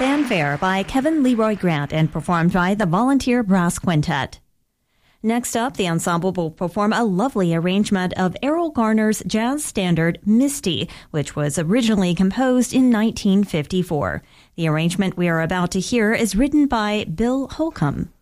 Fanfare by Kevin Leroy Grant and performed by the Volunteer Brass Quintet. Next up, the ensemble will perform a lovely arrangement of Errol Garner's jazz standard Misty, which was originally composed in 1954. The arrangement we are about to hear is written by Bill Holcomb.